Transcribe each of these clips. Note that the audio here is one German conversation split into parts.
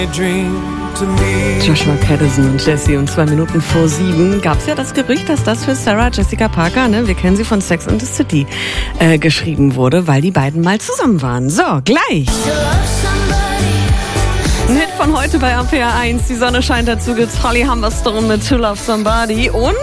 Joshua Kadison und Jessie und 2 Minuten vor 7 gab es ja das Gerücht, dass das für Sarah Jessica Parker, wir kennen sie von Sex and the City, geschrieben wurde, weil die beiden mal zusammen waren. So, gleich. Ein Hit von heute bei RPR 1, die Sonne scheint, dazu gibt's Holly Humberstone mit To Love Somebody und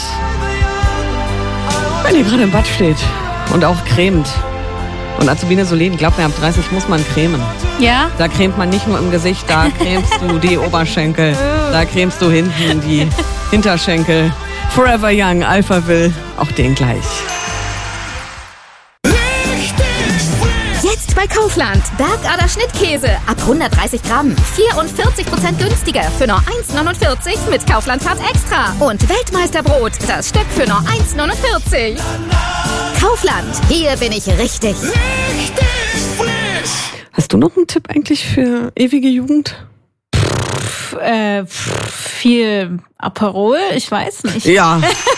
wenn ihr gerade im Bad steht und auch cremt. Und Azubine Solin, glaub mir, ab 30 muss man cremen. Ja? Da cremt man nicht nur im Gesicht, da cremst du die Oberschenkel, da cremst du hinten die Hinterschenkel. Forever Young, Alphaville, auch den gleich. Jetzt bei Kaufland. Bergader Schnittkäse ab 130 Gramm. 44% günstiger für nur 1,49 mit Kaufland Card Extra. Und Weltmeisterbrot, das Stück für nur 1,49. Kaufland, hier bin ich richtig. Hast du noch einen Tipp eigentlich für ewige Jugend? Viel Aperol, ich weiß nicht. Ja.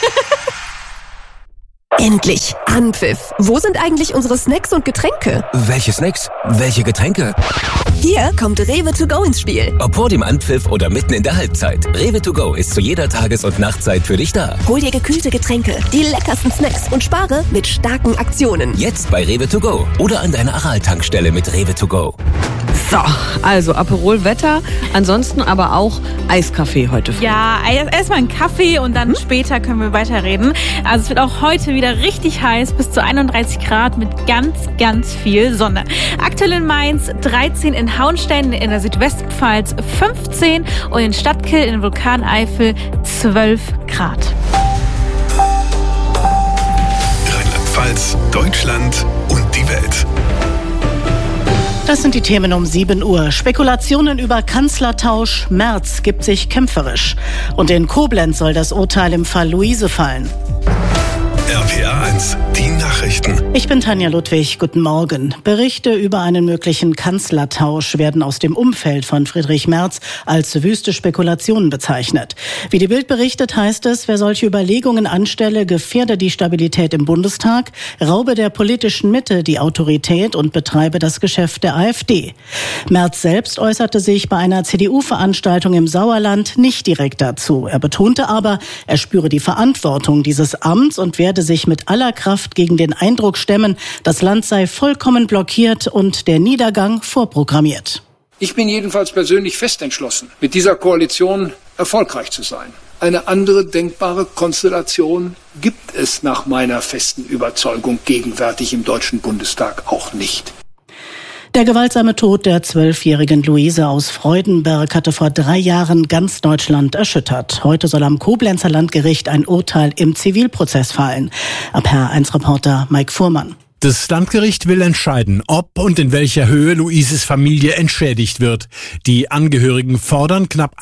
Endlich! Anpfiff! Wo sind eigentlich unsere Snacks und Getränke? Welche Snacks? Welche Getränke? Hier kommt Rewe to go ins Spiel. Ob vor dem Anpfiff oder mitten in der Halbzeit. Rewe to go ist zu jeder Tages- und Nachtzeit für dich da. Hol dir gekühlte Getränke, die leckersten Snacks und spare mit starken Aktionen. Jetzt bei Rewe to go oder an deiner Aral-Tankstelle mit Rewe to go. So, also Aperol, Wetter, ansonsten aber auch Eiskaffee heute früh. Ja, erstmal einen Kaffee und dann später können wir weiterreden. Also es wird auch heute wieder richtig heiß, bis zu 31 Grad mit ganz, ganz viel Sonne. Aktuell in Mainz 13, in Hauenstein in der Südwestpfalz 15 und in Stadtkill in Vulkaneifel 12 Grad. Rheinland-Pfalz, Deutschland und die Welt. Das sind die Themen um 7 Uhr. Spekulationen über Kanzlertausch. Merz gibt sich kämpferisch. Und in Koblenz soll das Urteil im Fall Luise fallen. RPR 1, die Nachrichten. Ich bin Tanja Ludwig, guten Morgen. Berichte über einen möglichen Kanzlertausch werden aus dem Umfeld von Friedrich Merz als wüste Spekulationen bezeichnet. Wie die Bild berichtet, heißt es, wer solche Überlegungen anstelle, gefährde die Stabilität im Bundestag, raube der politischen Mitte die Autorität und betreibe das Geschäft der AfD. Merz selbst äußerte sich bei einer CDU-Veranstaltung im Sauerland nicht direkt dazu. Er betonte aber, er spüre die Verantwortung dieses Amts und werde sich mit aller Kraft gegen den Eindruck stemmen, das Land sei vollkommen blockiert und der Niedergang vorprogrammiert. Ich bin jedenfalls persönlich fest entschlossen, mit dieser Koalition erfolgreich zu sein. Eine andere denkbare Konstellation gibt es nach meiner festen Überzeugung gegenwärtig im Deutschen Bundestag auch nicht. Der gewaltsame Tod der 12-jährigen Luise aus Freudenberg hatte vor 3 Jahren ganz Deutschland erschüttert. Heute soll am Koblenzer Landgericht ein Urteil im Zivilprozess fallen. RPR1-Reporter Mike Fuhrmann. Das Landgericht will entscheiden, ob und in welcher Höhe Luises Familie entschädigt wird. Die Angehörigen fordern knapp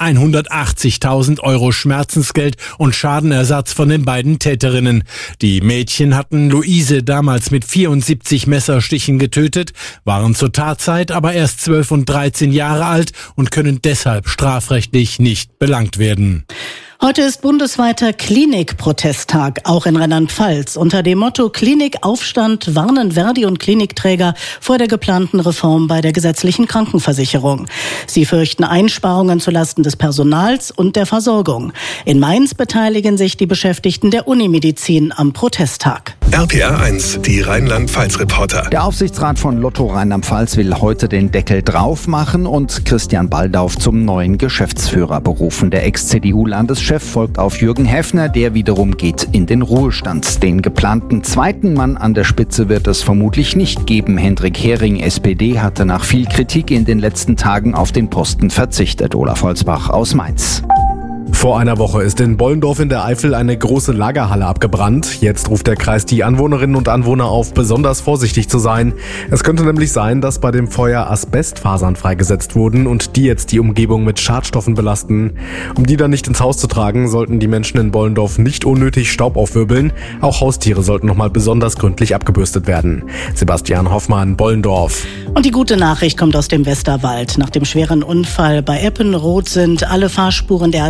180.000 € Schmerzensgeld und Schadenersatz von den beiden Täterinnen. Die Mädchen hatten Luise damals mit 74 Messerstichen getötet, waren zur Tatzeit aber erst 12 und 13 Jahre alt und können deshalb strafrechtlich nicht belangt werden. Heute ist bundesweiter Klinikprotesttag, auch in Rheinland-Pfalz. Unter dem Motto Klinikaufstand warnen Verdi und Klinikträger vor der geplanten Reform bei der gesetzlichen Krankenversicherung. Sie fürchten Einsparungen zulasten des Personals und der Versorgung. In Mainz beteiligen sich die Beschäftigten der Unimedizin am Protesttag. RPR 1, die Rheinland-Pfalz-Reporter. Der Aufsichtsrat von Lotto Rheinland-Pfalz will heute den Deckel drauf machen und Christian Baldauf zum neuen Geschäftsführer berufen. Der Ex-CDU-Landeschef folgt auf Jürgen Häfner, der wiederum geht in den Ruhestand. Den geplanten zweiten Mann an der Spitze wird es vermutlich nicht geben. Hendrik Hering, SPD, hatte nach viel Kritik in den letzten Tagen auf den Posten verzichtet. Olaf Holzbach aus Mainz. Vor einer Woche ist in Bollendorf in der Eifel eine große Lagerhalle abgebrannt. Jetzt ruft der Kreis die Anwohnerinnen und Anwohner auf, besonders vorsichtig zu sein. Es könnte nämlich sein, dass bei dem Feuer Asbestfasern freigesetzt wurden und die jetzt die Umgebung mit Schadstoffen belasten. Um die dann nicht ins Haus zu tragen, sollten die Menschen in Bollendorf nicht unnötig Staub aufwirbeln. Auch Haustiere sollten nochmal besonders gründlich abgebürstet werden. Sebastian Hoffmann, Bollendorf. Und die gute Nachricht kommt aus dem Westerwald. Nach dem schweren Unfall bei Eppenroth sind alle Fahrspuren der A3 in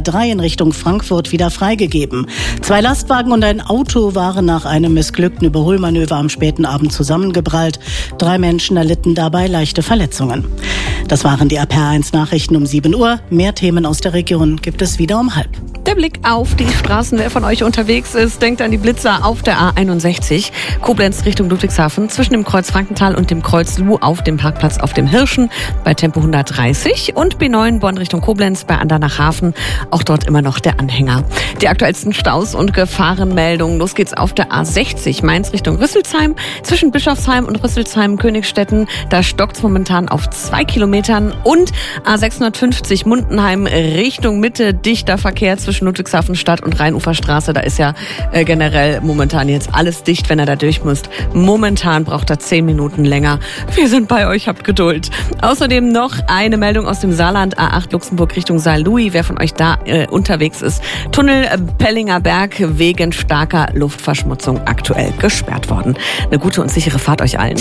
Richtung Frankfurt wieder freigegeben. 2 Lastwagen und ein Auto waren nach einem missglückten Überholmanöver am späten Abend zusammengeprallt. 3 Menschen erlitten dabei leichte Verletzungen. Das waren die RPA1-Nachrichten um 7 Uhr. Mehr Themen aus der Region gibt es wieder um 12:30. Der Blick auf die Straßen, wer von euch unterwegs ist, denkt an die Blitzer auf der A61. Koblenz Richtung Ludwigshafen zwischen dem Kreuz Frankenthal und dem Kreuz Luh auf dem Parkplatz auf dem Hirschen bei Tempo 130 und B9 Bonn Richtung Koblenz bei Andernach-Hafen. Auch dort immer noch der Anhänger. Die aktuellsten Staus und Gefahrenmeldungen. Los geht's auf der A60 Mainz Richtung Rüsselsheim zwischen Bischofsheim und Rüsselsheim-Königstetten. Da stockt's momentan auf 2 Kilometern und A650 Mundenheim Richtung Mitte. Dichter Verkehr zwischen Ludwigshafen Stadt und Rheinuferstraße. Da ist ja generell momentan jetzt alles dicht, wenn er da durch muss. Momentan braucht er 10 Minuten länger. Wir sind bei euch, habt Geduld. Außerdem noch eine Meldung aus dem Saarland, A8 Luxemburg Richtung Saarlouis. Wer von euch da unterwegs ist, Tunnel Pellinger Berg wegen starker Luftverschmutzung aktuell gesperrt worden. Eine gute und sichere Fahrt euch allen.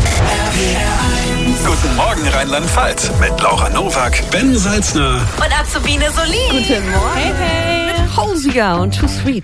Guten Morgen Rheinland-Pfalz mit Laura Nowak, Ben Salzner und Azubine Solin. Guten Morgen. Hey, hey. Mit Hosier und Too Sweet.